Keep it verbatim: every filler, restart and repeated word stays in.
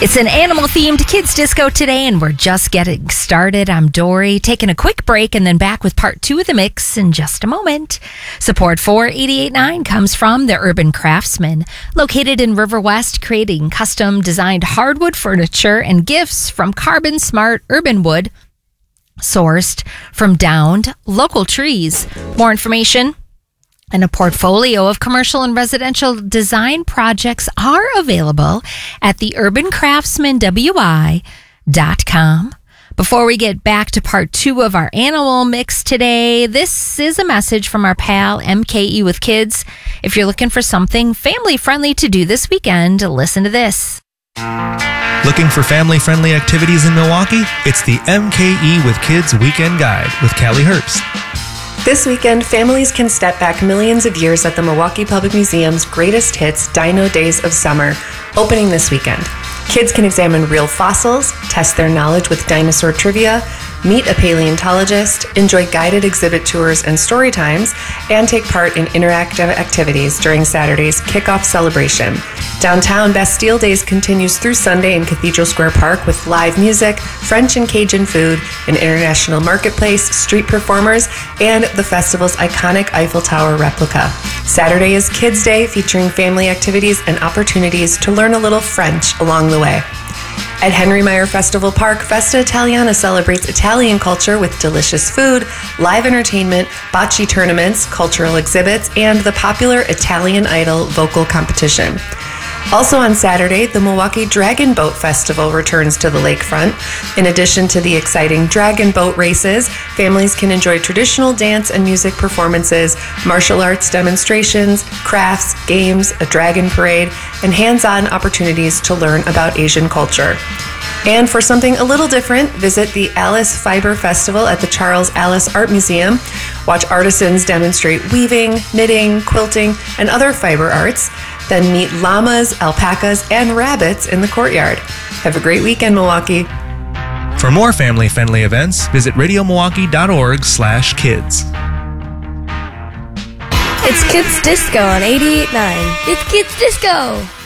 It's an animal-themed kids disco today, and we're just getting started. I'm Dory, taking a quick break and then back with part two of the mix in just a moment. Support for eighty-eight point nine comes from the Urban Craftsman, located in River West, creating custom-designed hardwood furniture and gifts from carbon-smart urban wood, sourced from downed local trees. More information and a portfolio of commercial and residential design projects are available at the urban craftsman w i dot com. Before we get back to part two of our animal mix today, this is a message from our pal M K E with Kids. If you're looking for something family-friendly to do this weekend, listen to this. Looking for family-friendly activities in Milwaukee? It's the M K E with Kids Weekend Guide with Callie Herbst. This weekend, families can step back millions of years at the Milwaukee Public Museum's Greatest Hits Dino Days of Summer, opening this weekend. Kids can examine real fossils, test their knowledge with dinosaur trivia, meet a paleontologist, enjoy guided exhibit tours and story times, and take part in interactive activities during Saturday's kickoff celebration. Downtown Bastille Days continues through Sunday in Cathedral Square Park with live music, French and Cajun food, an international marketplace, street performers, and the festival's iconic Eiffel Tower replica. Saturday is Kids Day, featuring family activities and opportunities to learn a little French along the way. At Henry Meyer Festival Park, Festa Italiana celebrates Italian culture with delicious food, live entertainment, bocce tournaments, cultural exhibits, and the popular Italian Idol vocal competition. Also on Saturday, the Milwaukee Dragon Boat Festival returns to the lakefront. In addition to the exciting dragon boat races, families can enjoy traditional dance and music performances, martial arts demonstrations, crafts, games, a dragon parade, and hands-on opportunities to learn about Asian culture. And for something a little different, visit the Alice Fiber Festival at the Charles Alice Art Museum. Watch artisans demonstrate weaving, knitting, quilting, and other fiber arts. Then meet llamas, alpacas, and rabbits in the courtyard. Have a great weekend, Milwaukee. For more family-friendly events, visit radio milwaukee dot org slash kids. It's Kids Disco on eighty-eight point nine. It's Kids Disco!